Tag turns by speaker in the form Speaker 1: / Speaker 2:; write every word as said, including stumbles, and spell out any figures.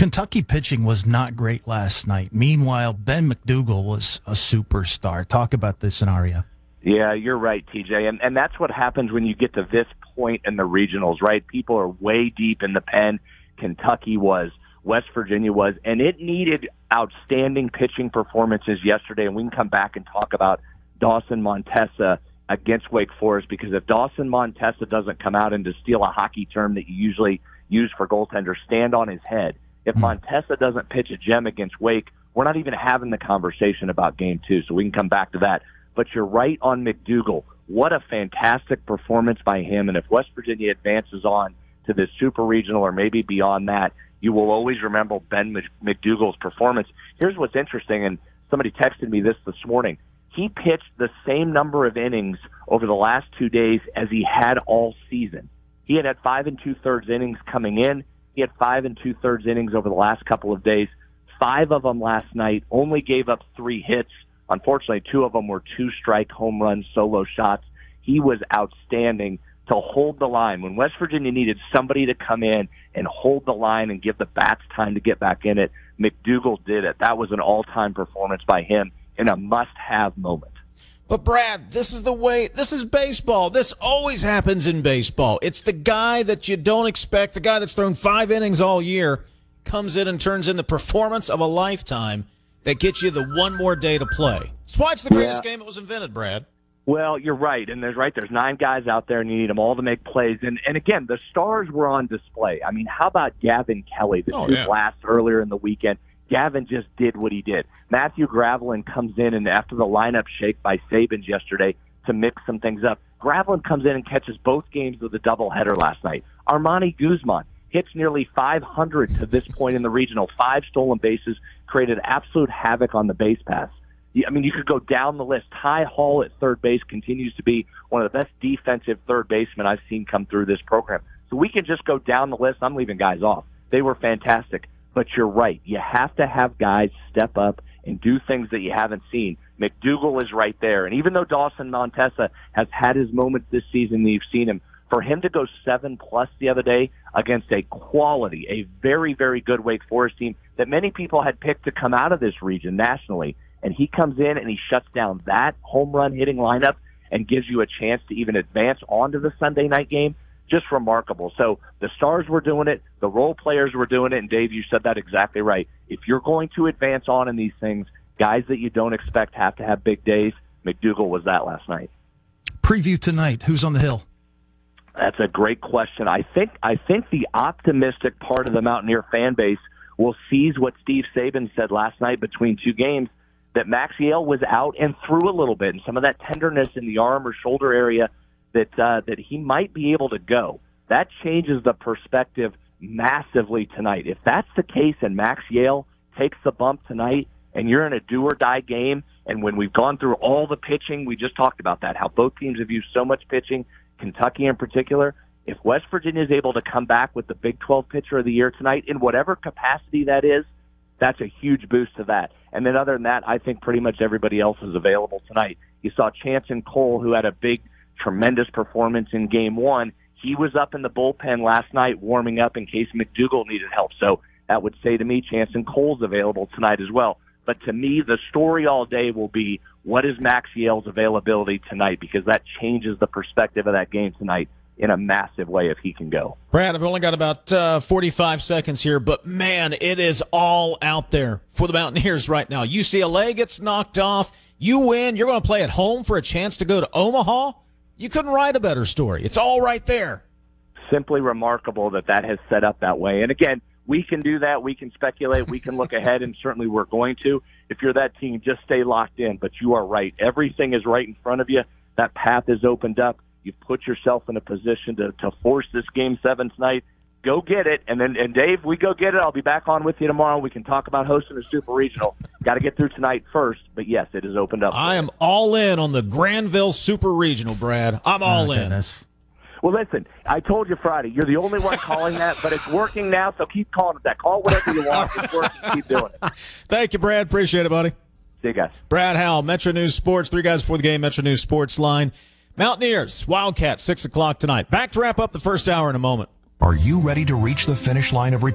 Speaker 1: Kentucky pitching was not great last night. Meanwhile, Ben McDougall was a superstar. Talk about this scenario.
Speaker 2: Yeah, you're right, T J. And, and that's what happens when you get to this point in the regionals, right? People are way deep in the pen. Kentucky was, West Virginia was, and it needed outstanding pitching performances yesterday. And we can come back and talk about Dawson Montesa against Wake Forest, because if Dawson Montesa doesn't come out, and to steal a hockey term that you usually use for goaltenders, stand on his head. If Montesa doesn't pitch a gem against Wake, we're not even having the conversation about game two, so we can come back to that. But you're right on McDougall. What a fantastic performance by him. And if West Virginia advances on to this super regional or maybe beyond that, you will always remember Ben McDougall's performance. Here's what's interesting, and somebody texted me this this morning. He pitched the same number of innings over the last two days as he had all season. He had had five and two-thirds innings coming in. He had five and two-thirds innings over the last couple of days. Five of them last night, only gave up three hits. Unfortunately, two of them were two-strike home run solo shots. He was outstanding to hold the line. When West Virginia needed somebody to come in and hold the line and give the bats time to get back in it, McDougall did it. That was an all-time performance by him in a must-have moment.
Speaker 3: But, Brad, this is the way, this is baseball. This always happens in baseball. It's the guy that you don't expect, the guy that's thrown five innings all year, comes in and turns in the performance of a lifetime that gets you the one more day to play. That's why it's the greatest yeah. game that was invented, Brad.
Speaker 2: Well, you're right, and there's right. There's nine guys out there, and you need them all to make plays. And and again, the stars were on display. I mean, how about Gavin Kelly, the
Speaker 3: oh,
Speaker 2: two
Speaker 3: yeah.
Speaker 2: blasts earlier in the weekend? Gavin just did what he did. Matthew Gravelin comes in, and after the lineup shake by Sabins yesterday to mix some things up, Gravelin comes in and catches both games of the doubleheader last night. Armani Guzman hits nearly five hundred to this point in the regional, five stolen bases, created absolute havoc on the base pass. I mean, you could go down the list. Ty Hall at third base continues to be one of the best defensive third basemen I've seen come through this program. So we can just go down the list. I'm leaving guys off. They were fantastic. But you're right. You have to have guys step up and do things that you haven't seen. McDougall is right there. And even though Dawson Montesa has had his moments this season, and you've seen him, for him to go seven plus the other day against a quality, a very, very good Wake Forest team that many people had picked to come out of this region nationally, and he comes in and he shuts down that home run hitting lineup and gives you a chance to even advance onto the Sunday night game, just remarkable. So the stars were doing it, the role players were doing it, and Dave, you said that exactly right. If you're going to advance on in these things, guys that you don't expect have to have big days. McDougall was that last night.
Speaker 1: Preview tonight. Who's on the hill?
Speaker 2: That's a great question. I think I think the optimistic part of the Mountaineer fan base will seize what Steve Sabins said last night between two games, that Maxiell was out and threw a little bit, and some of that tenderness in the arm or shoulder area, that uh, that he might be able to go. That changes the perspective massively tonight. If that's the case and Maxiell takes the bump tonight and you're in a do-or-die game, and when we've gone through all the pitching, we just talked about that, how both teams have used so much pitching, Kentucky in particular, if West Virginia is able to come back with the Big twelve pitcher of the year tonight, in whatever capacity that is, that's a huge boost to that. And then other than that, I think pretty much everybody else is available tonight. You saw Chanson Cole, who had a big, tremendous performance in game one. He was up in the bullpen last night warming up in case McDougall needed help. So that would say to me Chanson Cole's available tonight as well. But to me, the story all day will be, what is Maxiell's availability tonight? Because that changes the perspective of that game tonight in a massive way if he can go.
Speaker 3: Brad, I've only got about uh, forty-five seconds here, but, man, it is all out there for the Mountaineers right now. U C L A gets knocked off. You win. You're going to play at home for a chance to go to Omaha. You couldn't write a better story. It's all right there.
Speaker 2: Simply remarkable that that has set up that way. And, again, we can do that. We can speculate. We can look ahead, and certainly we're going to. If you're that team, just stay locked in. But you are right. Everything is right in front of you. That path is opened up. You've put yourself in a position to, to force this game seven tonight. Go get it. And then, and Dave, we go get it. I'll be back on with you tomorrow. We can talk about hosting a Super Regional. Got to get through tonight first. But, yes, it is opened up.
Speaker 3: I am all in on the Granville Super Regional, Brad. I'm all
Speaker 1: oh,
Speaker 3: in.
Speaker 1: Goodness.
Speaker 2: Well, listen, I told you Friday. You're the only one calling that, but it's working now, so keep calling it that. Call whatever you want. It's working. Keep doing it.
Speaker 3: Thank you, Brad. Appreciate it, buddy.
Speaker 2: See you guys.
Speaker 3: Brad Howell, Metro News Sports. Three guys before the game, Metro News Sports line. Mountaineers, Wildcats, six o'clock tonight. Back to wrap up the first hour in a moment.
Speaker 4: Are you ready to reach the finish line of